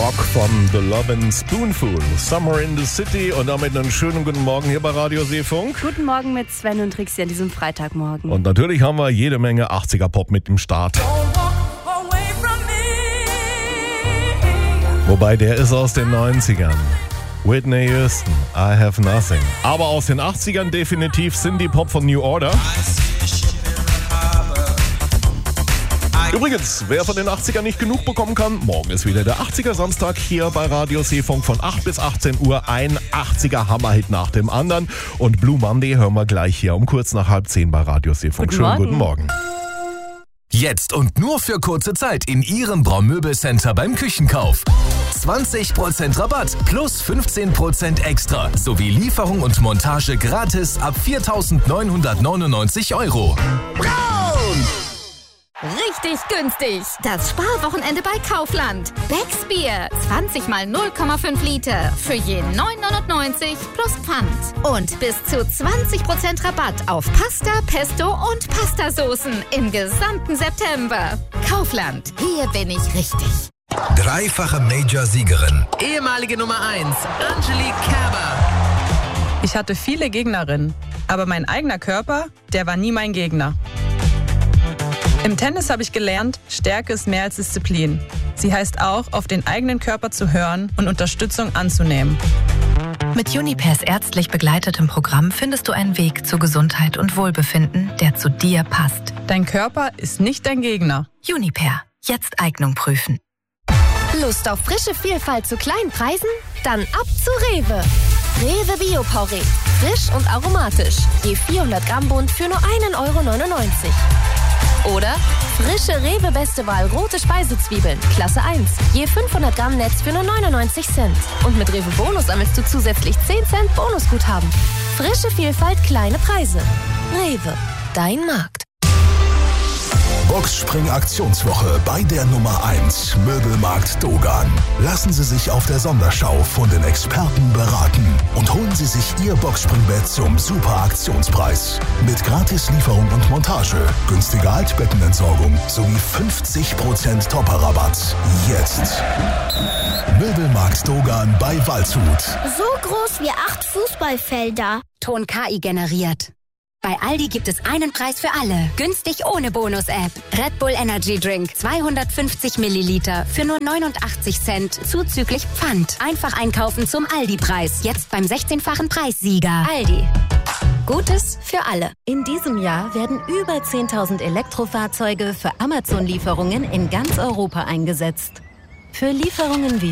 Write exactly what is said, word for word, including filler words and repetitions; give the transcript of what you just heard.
Rock von The Lovin' Spoonful, Summer in the City und damit einen schönen guten Morgen hier bei Radio Seefunk. Guten Morgen mit Sven und Trixie an diesem Freitagmorgen. Und natürlich haben wir jede Menge achtziger-Pop mit im Start. Wobei der ist aus den neunzigern. Whitney Houston, I Have Nothing. Aber aus den achtzigern definitiv Cindy Pop von New Order. Übrigens, wer von den achtzigern nicht genug bekommen kann, morgen ist wieder der achtziger-Samstag hier bei Radio Seefunk von acht bis achtzehn Uhr. Ein achtziger-Hammerhit nach dem anderen. Und Blue Monday hören wir gleich hier um kurz nach halb zehn bei Radio Seefunk. Guten Schönen Morgen. guten Morgen. Jetzt und nur für kurze Zeit in Ihrem Braumöbelcenter beim Küchenkauf. zwanzig Prozent Rabatt plus fünfzehn Prozent extra sowie Lieferung und Montage gratis ab viertausendneunhundertneunundneunzig Euro. Braun! Richtig günstig. Das Sparwochenende bei Kaufland. Becks Bier. zwanzig mal null Komma fünf Liter. Für je neun neunundneunzig plus Pfand. Und bis zu zwanzig Prozent Rabatt auf Pasta, Pesto und Pastasoßen im gesamten September. Kaufland. Hier bin ich richtig. Dreifache Major-Siegerin. Ehemalige Nummer eins, Angelique Kerber. Ich hatte viele Gegnerinnen, aber mein eigener Körper, der war nie mein Gegner. Im Tennis habe ich gelernt, Stärke ist mehr als Disziplin. Sie heißt auch, auf den eigenen Körper zu hören und Unterstützung anzunehmen. Mit Junipers ärztlich begleitetem Programm findest du einen Weg zu Gesundheit und Wohlbefinden, der zu dir passt. Dein Körper ist nicht dein Gegner. Juniper. Jetzt Eignung prüfen. Lust auf frische Vielfalt zu kleinen Preisen? Dann ab zu Rewe. Rewe Bio-Porree. Frisch und aromatisch. Je vierhundert Gramm Bund für nur ein Euro neunundneunzig. Oder frische Rewe Beste Wahl rote Speisezwiebeln, Klasse eins. Je fünfhundert Gramm Netz für nur neunundneunzig Cent. Und mit Rewe Bonus sammelst du zusätzlich zehn Cent Bonusguthaben. Frische Vielfalt, kleine Preise. Rewe, dein Markt. Boxspring-Aktionswoche bei der Nummer eins Möbelmarkt Dogan. Lassen Sie sich auf der Sonderschau von den Experten beraten und holen Sie sich Ihr Boxspringbett zum Super-Aktionspreis. Mit Gratislieferung und Montage, günstiger Altbettenentsorgung sowie fünfzig Prozent Topper-Rabatt. Jetzt. Möbelmarkt Dogan bei Waldshut. So groß wie acht Fußballfelder. Ton K I generiert. Bei Aldi gibt es einen Preis für alle. Günstig ohne Bonus-App. Red Bull Energy Drink. zweihundertfünfzig Milliliter für nur neunundachtzig Cent. Zuzüglich Pfand. Einfach einkaufen zum Aldi-Preis. Jetzt beim sechzehnfachen Preissieger. Aldi. Gutes für alle. In diesem Jahr werden über zehntausend Elektrofahrzeuge für Amazon-Lieferungen in ganz Europa eingesetzt. Für Lieferungen wie